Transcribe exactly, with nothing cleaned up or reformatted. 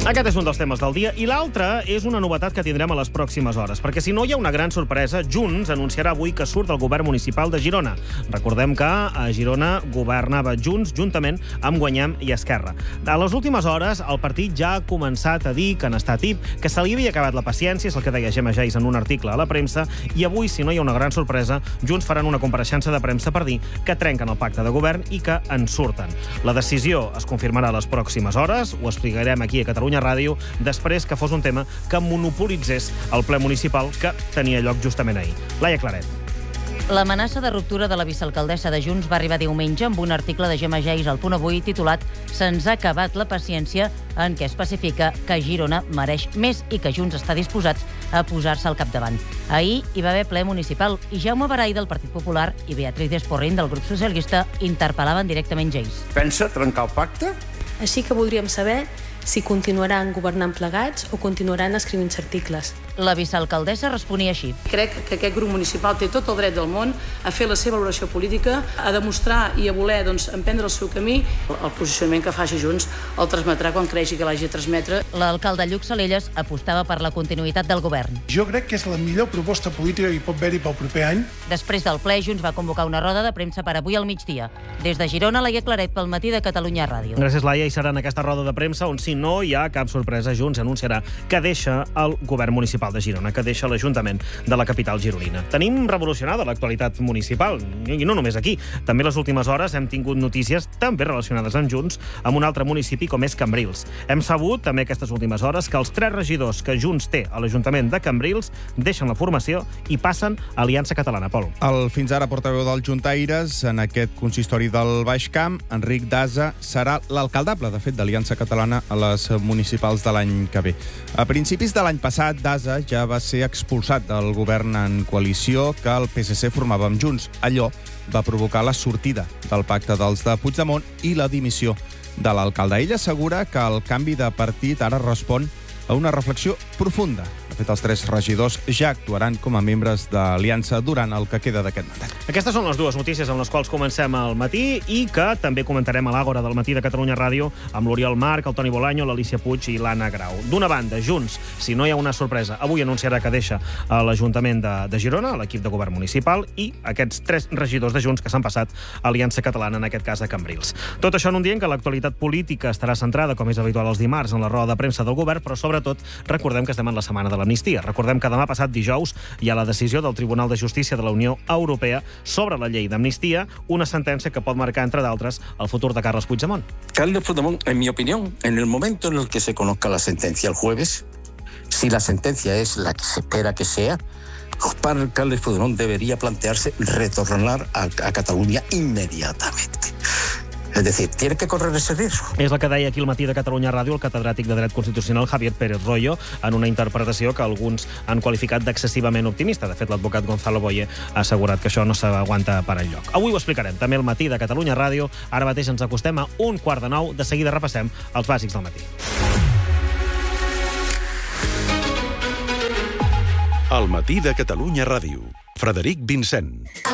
Aquest és un dels temes del dia i l'altre és una novetat que tindrem a les pròximes hores, perquè si no hi ha una gran sorpresa, Junts anunciarà avui que surt del govern municipal de Girona. Recordem que a Girona governava Junts juntament amb Guanyem i Esquerra. A les últimes hores el partit ja ha començat a dir que han estat tip, que se li havia acabat la paciència, és el que deia Gemma Geis en un article a la premsa, i avui, si no hi ha una gran sorpresa, Junts faran una compareixença de premsa per dir que trenquen el pacte de govern i que en surten. La decisió es confirmarà a les pròximes hores, ho explicarem aquí a Catalunya Ràdio, després que fos un tema que monopolitzés el ple municipal que tenia lloc justament ahir. Laia Claret. L'amenaça de ruptura de la vicealcaldessa de Junts va arribar diumenge amb un article de Gemma Geis al Punt Avui titulat «Se'ns ha acabat la paciència», en què especifica que Girona mereix més i que Junts està disposat a posar-se al capdavant. Ahir hi va haver ple municipal i Jaume Barai del Partit Popular i Beatriz Desporrin del grup socialista interpel·laven directament Geis. Pensa trencar el pacte? Així que voldríem saber si continuaran governant plegats o continuaran escrivint articles. La vicealcaldessa responia així. Crec que aquest grup municipal té tot el dret del món a fer la seva valoració política, a demostrar i a voler doncs, emprendre el seu camí. El posicionament que faci Junts el transmetrà quan creixi que l'hagi de transmetre. L'alcalde Lluc Salelles apostava per la continuïtat del govern. Jo crec que és la millor proposta política que hi pot haver-hi pel proper any. Després del ple, Junts va convocar una roda de premsa per avui al migdia. Des de Girona, Laia Claret pel Matí de Catalunya Ràdio. Gràcies, Laia. I serà en aquesta roda de premsa on, si no hi ha cap sorpresa, Junts anunciarà que deixa el govern municipal de Girona, que deixa l'Ajuntament de la capital gironina. Tenim revolucionada l'actualitat municipal, i no només aquí. També les últimes hores hem tingut notícies també relacionades amb Junts amb un altre municipi com és Cambrils. Hem sabut també aquestes últimes hores que els tres regidors que Junts té a l'Ajuntament de Cambrils deixen la formació i passen a Aliança Catalana. Pol. El fins ara portaveu dels juntaires en aquest consistori del Baix Camp, Enric Daza, serà l'alcaldable, de fet, d'Aliança Catalana a les municipals de l'any que ve. A principis de l'any passat, Daza ja va ser expulsat del govern en coalició que el P S C formava amb Junts. Allò va provocar la sortida del pacte dels de Puigdemont i la dimissió de l'alcalde. Ell assegura que el canvi de partit ara respon a una reflexió profunda. De fet, els tres regidors ja actuaran com a membres d'Aliança durant el que queda d'aquest mandat. Aquestes són les dues notícies amb les quals comencem al matí i que també comentarem a l'Àgora del Matí de Catalunya Ràdio amb l'Oriol Marc, el Toni Bolaño, l'Alicia Puig i l'Anna Grau. D'una banda, Junts, si no hi ha una sorpresa, avui anunciarà que deixa a l'Ajuntament de, de Girona, a l'equip de govern municipal, i aquests tres regidors de Junts que s'han passat a Aliança Catalana, en aquest cas a Cambrils. Tot això en un dia en què l'actualitat política estarà centrada, com és habitual els dimarts, en la roda de premsa del govern, però sobretot recordem que estem en la setmana de l'amnistia. Recordem que demà passat dijous hi ha la decisió del Tribunal de Justícia de la Unió Europea sobre la llei d'amnistia, una sentència que pot marcar, entre d'altres, el futur de Carles Puigdemont. Carles Puigdemont, en mi opinión, en el momento en el que se conozca la sentencia el jueves, si la sentencia es la que se espera que sea, Carles Puigdemont debería plantearse retornar a, a Cataluña inmediatamente. Es decir, tiene que correr ese riesgo. És el que deia aquí al Matí de Catalunya Ràdio el catedràtic de Dret Constitucional Javier Pérez Royo en una interpretació que alguns han qualificat d'excessivament optimista. De fet, l'advocat Gonzalo Boye ha assegurat que això no s'aguanta per enlloc. Avui ho explicarem també al Matí de Catalunya Ràdio. Ara mateix ens acostem a un quart de nou. De seguida repassem els bàsics del matí. El Matí de Catalunya Ràdio. Frederic Vincent.